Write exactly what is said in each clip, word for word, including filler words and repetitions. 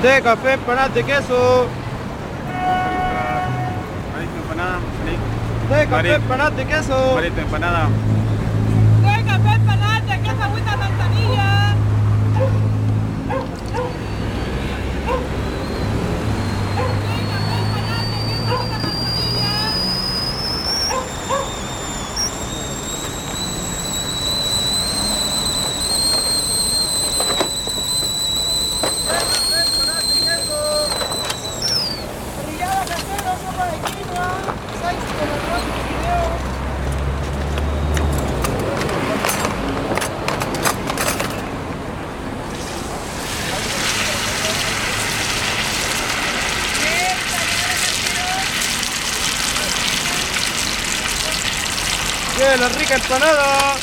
De café, empanadas de queso. Marito, empanada. De café, empanadas de queso. Marito, empanada. De café, empanadas de queso, agüita, manzanilla. ¡Qué la rica empanada!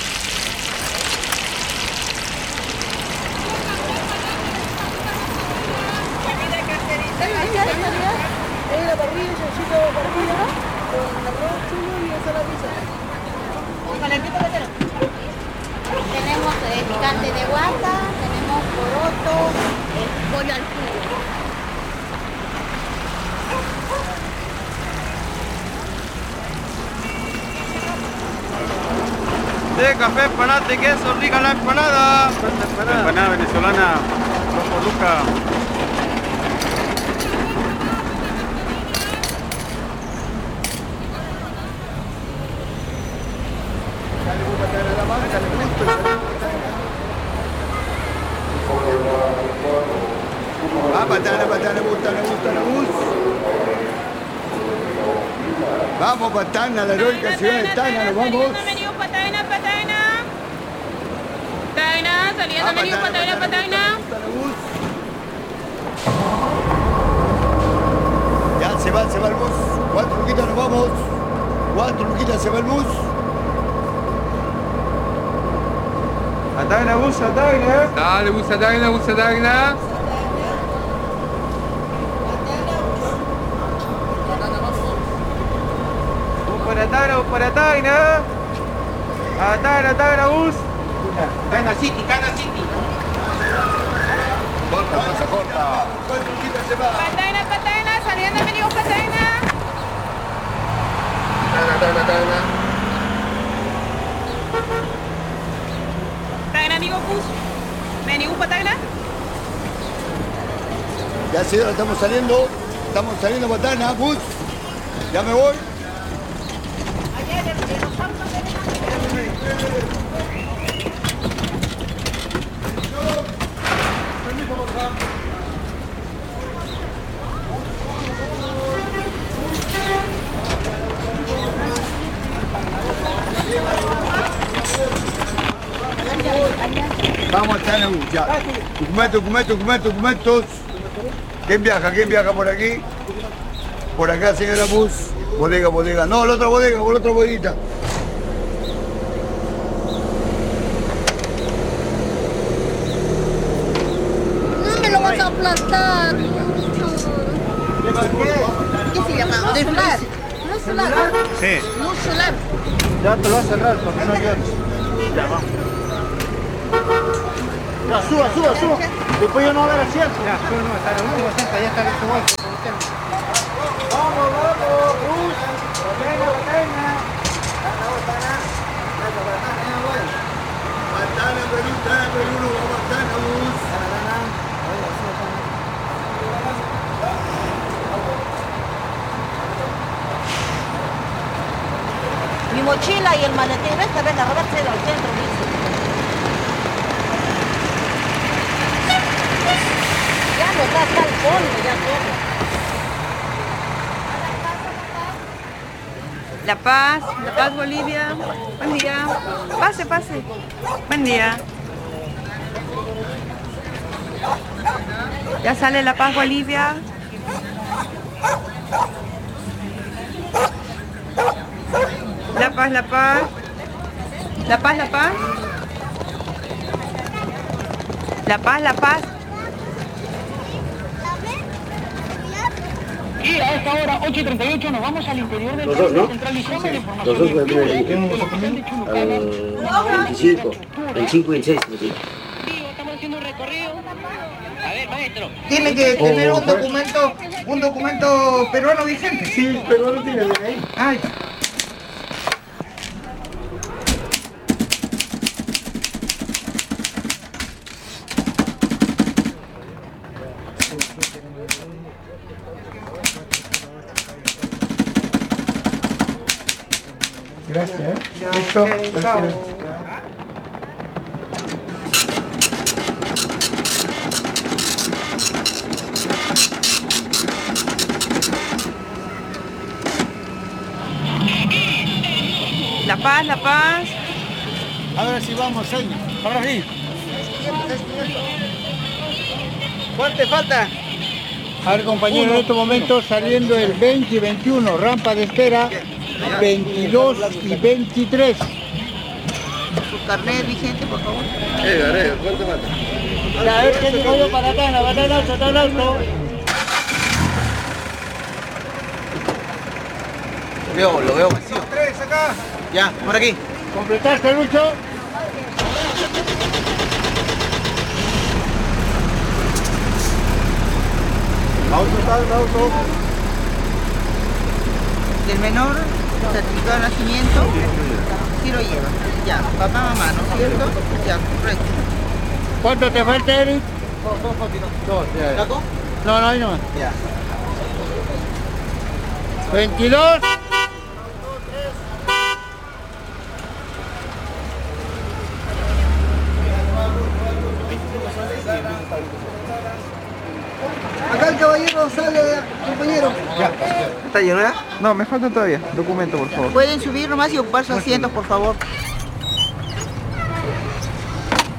Es la parrilla, chanchito parrilla, con arroz, chulo y ensaladilla. Un calentito que tenemos. Tenemos eh, picante de guata, tenemos poroto, eh, pollo al jugo. De café, empanadas de queso, rica la empanada. Empanada, empanada venezolana. Rojo Luca. Ah, patana, patana, patana, patana, bus. Vamos, Patana, la heroica ciudad de Tacna, nos vamos. Menú Patana, Patana. Patana, saliendo menú Patana, Patana. Ya se va, se va el bus. Cuatro luquitas nos vamos. Cuatro luquitas se va el bus. A Tacna, bus, a Tacna. Dale, bus a Tacna, bus a Tacna. Para Tacna, para Tacna. A Tacna, Tacna, bus. Tacna City, Tacna City. Corta, pasa, corta. Cuatro luquitas se va. Patana, Patana, saliendo menú Patana. Tacna, Tacna, Tacna. Patana, amigo bus. Menú Patana. Ya señora, estamos saliendo. Estamos saliendo, Patana, bus. Ya me voy. Vamos a estar en bus, ya. Documentos, documentos, documentos, documentos. ¿Quién viaja? ¿Quién viaja por aquí? Por acá, señora bus. Bodega, bodega. No, la otra bodega, por la otra bodeguita. No me lo vas a aplastar. ¿Qué se llama? Celular. No celular. Sí. No celular. Ya te lo vas a cerrar, porque no llores. Ya, vamos. Ya, suba, suba, suba. Después yo no voy a ver asiento. Ya, solo no, está en uno, senta, ya está listo, igual. Vamos, vamos, bus. Patana, Patana. Patana, Perú, Tacna, Perú, no vamos a Tacna, bus. Mi mochila y el maletín, esta vez a robarse al centro, dice. Ya no está hasta el fondo, ya todo. La Paz, La Paz, Bolivia. Buen día. Pase, pase. Buen día. Ya sale La Paz, Bolivia. La Paz, La Paz. La Paz, La Paz. La Paz, La Paz. Y a esta hora, ocho y treinta y ocho, nos vamos al interior del Los dos, ¿no? central de información. Los dos, veinticinco, veinticinco y veintiséis. Estamos haciendo un recorrido. A ver, maestro. Tiene que tener un documento, un documento peruano vigente. Sí, pero no tiene de ahí. Ahí está. Gracias, ¿eh? Listo. Ok, chao. La Paz, La Paz. Ahora sí vamos, señor. Ahora sí. ¿Cuánto te falta? A ver, compañero, en estos momentos saliendo el veinte y veintiuno, rampa de espera, veintidós y veintitrés. Su carnet vigente, por favor. Eh, Gareo, ¿cuánto falta? A ver qué digo yo para acá, en la banana, está el auto. Veo, lo veo vacío. Tres acá. Ya, por aquí. ¿Completaste, Lucho? Auto está, el auto. Del menor, certificado de nacimiento, sí lo lleva. Ya, papá, mamá, ¿no es cierto? Ya, correcto. ¿Cuánto te falta, Eric? Dos, ya, ya. ¿Saco? No, no, ahí nomás. Ya. veintidós. Acá el caballero sale, compañero. ¿Está lleno ya? No, me faltan todavía. Documento, por favor. Pueden subir nomás y ocupar sus asientos, por favor.